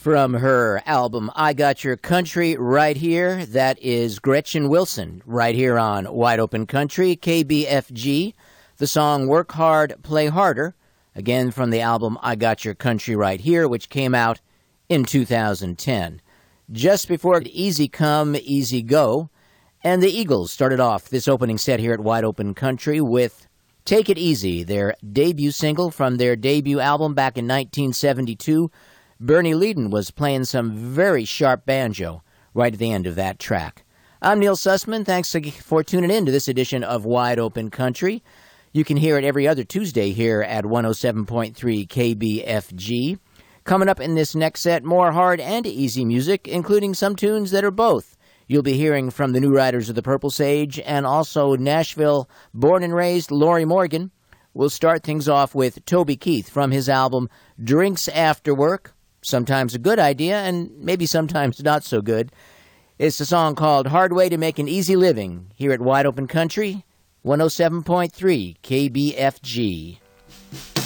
From her album, I Got Your Country right here, that is Gretchen Wilson, right here on Wide Open Country, KBFG. The song Work Hard, Play Harder, again from the album I Got Your Country right here, which came out in 2010. Just before Easy Come, Easy Go, and the Eagles started off this opening set here at Wide Open Country with Take It Easy, their debut single from their debut album back in 1972. Bernie Leadon was playing some very sharp banjo right at the end of that track. I'm Neil Sussman. Thanks for tuning in to this edition of Wide Open Country. You can hear it every other Tuesday here at 107.3 KBFG. Coming up in this next set, more hard and easy music, including some tunes that are both. You'll be hearing from the New Riders of the Purple Sage and also Nashville born and raised Lorrie Morgan. We'll start things off with Toby Keith from his album Drinks After Work. Sometimes a good idea, and maybe sometimes not so good. It's a song called Hard Way to Make an Easy Living here at Wide Open Country, 107.3 KBFG.